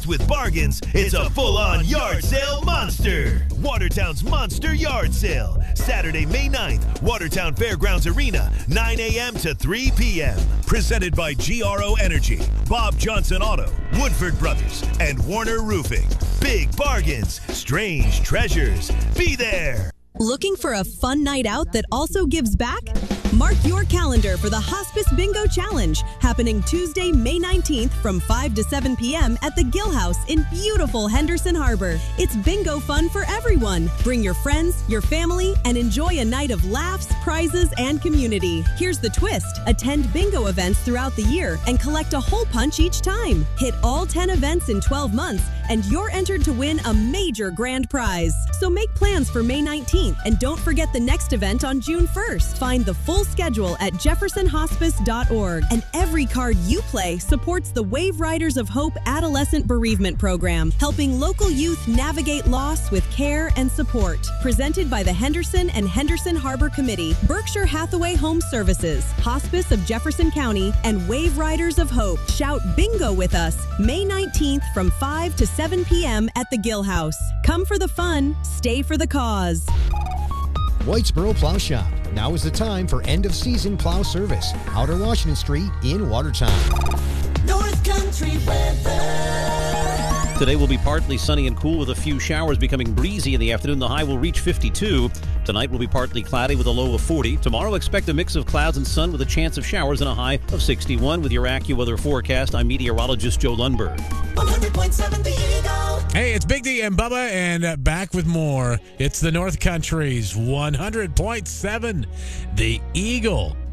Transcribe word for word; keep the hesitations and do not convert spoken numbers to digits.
Packed with bargains, it's a full-on yard sale monster. Watertown's Monster Yard Sale. Saturday, May ninth, Watertown Fairgrounds Arena, nine a.m. to three p.m. Presented by G R O Energy, Bob Johnson Auto, Woodford Brothers, and Warner Roofing. Big bargains, strange treasures. Be there. Looking for a fun night out that also gives back? Mark your calendar for the Hospice Bingo Challenge, happening Tuesday, May nineteenth from five to seven p.m. at the Gill House in beautiful Henderson Harbor. It's bingo fun for everyone. Bring your friends, your family, and enjoy a night of laughs, prizes, and community. Here's the twist. Attend bingo events throughout the year and collect a hole punch each time. Hit all ten events in twelve months, and you're entered to win a major grand prize. So make plans for May nineteenth, and don't forget the next event on June first. Find the full schedule at jefferson hospice dot org. And every card you play supports the Wave Riders of Hope Adolescent Bereavement Program, helping local youth navigate loss with care and support. Presented by the Henderson and Henderson Harbor Committee, Berkshire Hathaway Home Services, Hospice of Jefferson County, and Wave Riders of Hope. Shout bingo with us May nineteenth from five to seven p.m. at the Gill House. Come for the fun, stay for the cause. Whitesboro Plow Shop. Now is the time for end-of-season plow service. Outer Washington Street in Watertown. North Country weather. Today will be partly sunny and cool with a few showers becoming breezy in the afternoon. The high will reach fifty-two. Tonight will be partly cloudy with a low of forty. Tomorrow expect a mix of clouds and sun with a chance of showers and a high of sixty-one. With your AccuWeather forecast, I'm meteorologist Joe Lundberg. one hundred point seven The Eagle. Hey, it's Big D and Bubba, and uh, back with more. It's the North Country's one hundred point seven The Eagle.